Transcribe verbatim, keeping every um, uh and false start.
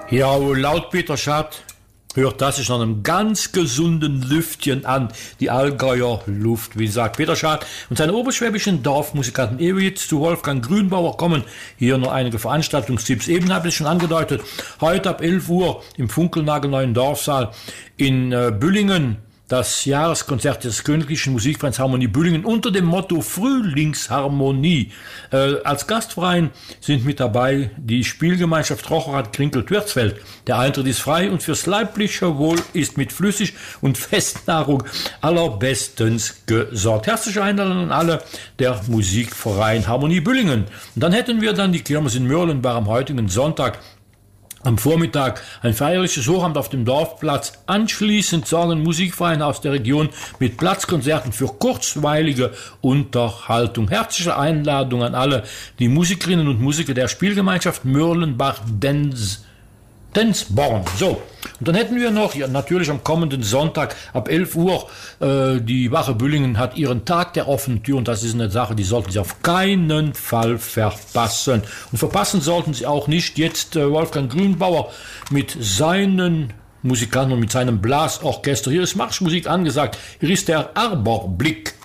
Ja, laut Peter Schad hört das sich nach einem ganz gesunden Lüftchen an, die Allgäuer Luft, wie sagt Peter Schad. Und seine oberschwäbischen Dorfmusikanten Ewitz zu Wolfgang Grünbauer kommen. Hier noch einige Veranstaltungstipps. Eben habe ich schon angedeutet, heute ab elf Uhr im Funkelnagelneuen Dorfsaal in äh, Büllingen das Jahreskonzert des Königlichen Musikvereins Harmonie Büllingen unter dem Motto Frühlingsharmonie. Äh, als Gastverein sind mit dabei die Spielgemeinschaft Rocherath Krinkel-Türzfeld. Der Eintritt ist frei und fürs leibliche Wohl ist mit Flüssig- und Festnahrung allerbestens gesorgt. Herzliche Einladung an alle, der Musikverein Harmonie Büllingen. Und dann hätten wir dann die Kirmes in Mürlenbach am heutigen Sonntag. Am Vormittag ein feierliches Hochamt auf dem Dorfplatz. Anschließend sorgen Musikvereine aus der Region mit Platzkonzerten für kurzweilige Unterhaltung. Herzliche Einladung an alle die Musikerinnen und Musiker der Spielgemeinschaft Mürlenbach-Dens. Densborn. So, und dann hätten wir noch, ja, natürlich am kommenden Sonntag ab elf Uhr, äh, die Wache Büllingen hat ihren Tag der offenen Tür und das ist eine Sache, die sollten Sie auf keinen Fall verpassen. Und verpassen sollten Sie auch nicht jetzt äh, Wolfgang Grünbauer mit seinen Musikanten und mit seinem Blasorchester. Hier ist Marschmusik angesagt. Hier ist der Arborblick.